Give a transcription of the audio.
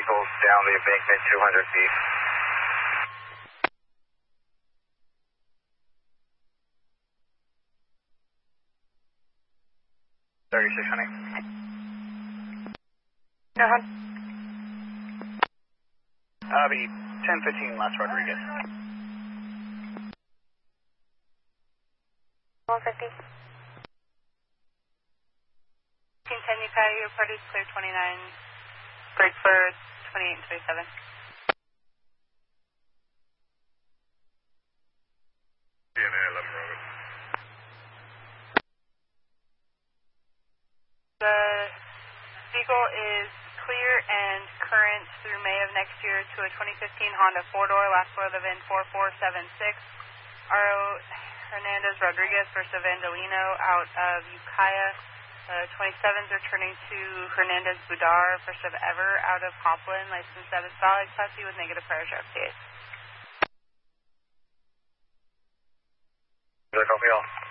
vehicles down the embankment 200 feet. $3600. Go ahead. The 1015 Las Rodriguez. 150. 1010 Yucata, your party's clear 29. Break for 28 and 27. DNA 11 Robert. The vehicle is clear and current through May of next year to a 2015 Honda 4-door, last four of the VIN 4476. R.O. Hernandez Rodriguez versus Vandalino out of Ukiah. 27s are turning to Hernandez Budar versus Ever out of Hopland, license 7 solid, Class C with negative prior drive dates. Copy all.